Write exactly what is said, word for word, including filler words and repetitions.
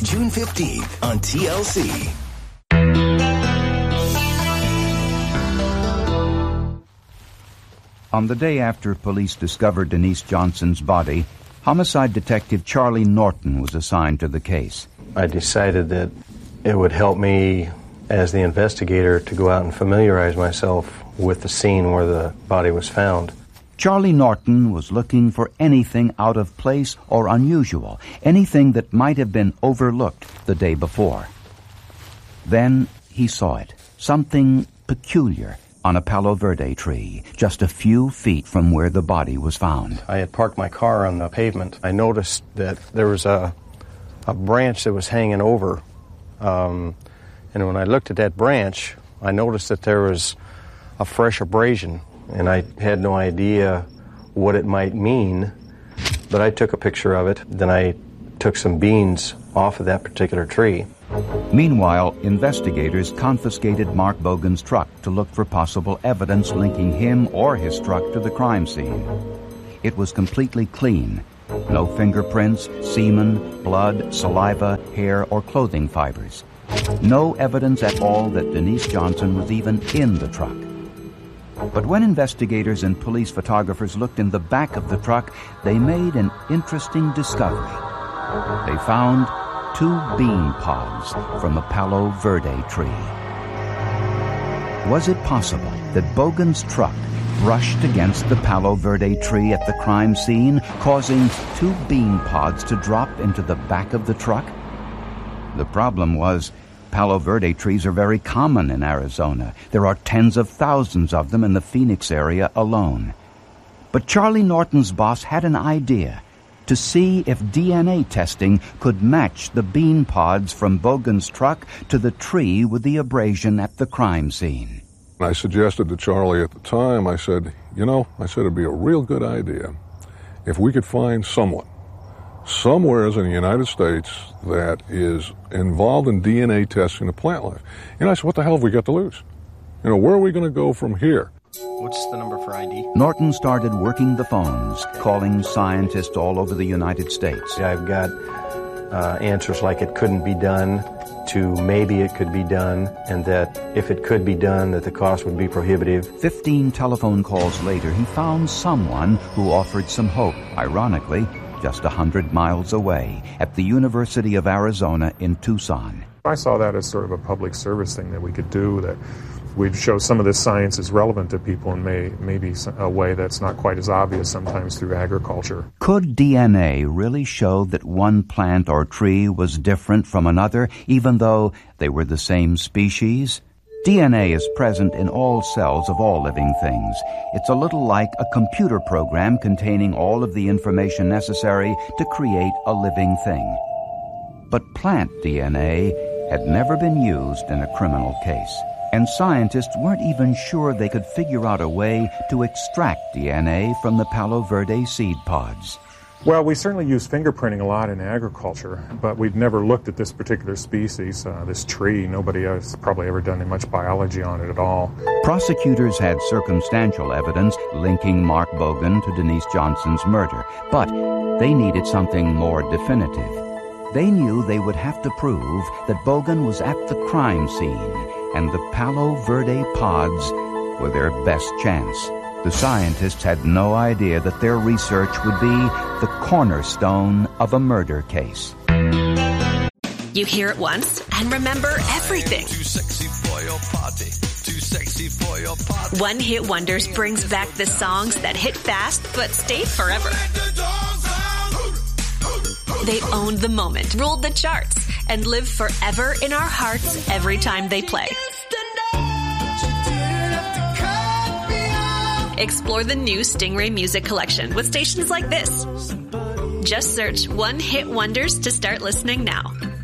June fifteenth on T L C. On the day after police discovered Denise Johnson's body, homicide detective Charlie Norton was assigned to the case. I decided that it would help me as the investigator to go out and familiarize myself with the scene where the body was found. Charlie Norton was looking for anything out of place or unusual, anything that might have been overlooked the day before. Then he saw it, something peculiar on a Palo Verde tree, just a few feet from where the body was found. I had parked my car on the pavement. I noticed that there was a, a branch that was hanging over, um, and when I looked at that branch, I noticed that there was a fresh abrasion, and I had no idea what it might mean, but I took a picture of it. Then I took some beans off of that particular tree. Meanwhile, investigators confiscated Mark Bogan's truck to look for possible evidence linking him or his truck to the crime scene. It was completely clean. No fingerprints, semen, blood, saliva, hair, or clothing fibers. No evidence at all that Denise Johnson was even in the truck. But when investigators and police photographers looked in the back of the truck, they made an interesting discovery. They found two bean pods from a Palo Verde tree. Was it possible that Bogan's truck brushed against the Palo Verde tree at the crime scene, causing two bean pods to drop into the back of the truck? The problem was, Palo Verde trees are very common in Arizona. There are tens of thousands of them in the Phoenix area alone. But Charlie Norton's boss had an idea to see if D N A testing could match the bean pods from Bogan's truck to the tree with the abrasion at the crime scene. I suggested to Charlie at the time, I said, you know, I said it'd be a real good idea if we could find someone, somewhere in the United States that is involved in D N A testing of plant life. And I said, what the hell have we got to lose? You know, where are we going to go from here? What's the number for I D? Norton started working the phones, calling scientists all over the United States. I've got uh, answers like it couldn't be done to maybe it could be done, and that if it could be done, that the cost would be prohibitive. Fifteen telephone calls later, he found someone who offered some hope, ironically, just a hundred miles away, at the University of Arizona in Tucson. I saw that as sort of a public service thing that we could do, that we'd show some of this science is relevant to people in may, maybe a way that's not quite as obvious sometimes through agriculture. Could D N A really show that one plant or tree was different from another, even though they were the same species? D N A is present in all cells of all living things. It's a little like a computer program containing all of the information necessary to create a living thing. But plant D N A had never been used in a criminal case, and scientists weren't even sure they could figure out a way to extract D N A from the Palo Verde seed pods. Well, we certainly use fingerprinting a lot in agriculture, but we've never looked at this particular species, uh, this tree. Nobody has probably ever done much biology on it at all. Prosecutors had circumstantial evidence linking Mark Bogan to Denise Johnson's murder, but they needed something more definitive. They knew they would have to prove that Bogan was at the crime scene, and the Palo Verde pods were their best chance. The scientists had no idea that their research would be the cornerstone of a murder case. You hear it once and remember everything. Too sexy for your party. Too sexy for your party. One Hit Wonders brings back the songs that hit fast but stay forever. They owned the moment, ruled the charts, and live forever in our hearts every time they play. Explore the new Stingray Music Collection with stations like this. Just search One Hit Wonders to start listening now.